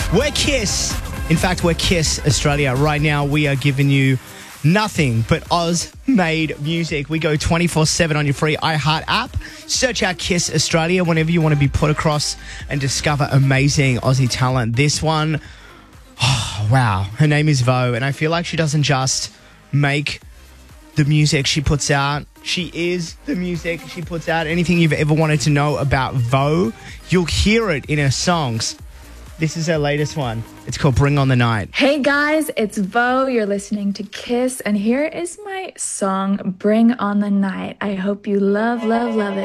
We're Kiss. In fact, we're Kiss Australia. Right now, we are giving you nothing but Oz-made music. We go 24/7 on your free iHeart app. Search out Kiss Australia whenever you want to be put across and discover amazing Aussie talent. This one, oh, wow. Her name is Vo, and I feel like she doesn't just make the music she puts out. She is the music she puts out. Anything you've ever wanted to know about Vo, you'll hear it in her songs. This is her latest one. It's called Bring on the Night. Hey guys, it's Vo. You're listening to Kiss, and here is my song, Bring on the Night. I hope you love it.